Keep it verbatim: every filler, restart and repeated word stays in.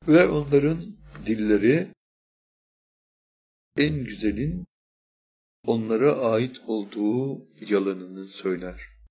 Ve onların dilleri en güzelin onlara ait olduğu yalanını söyler.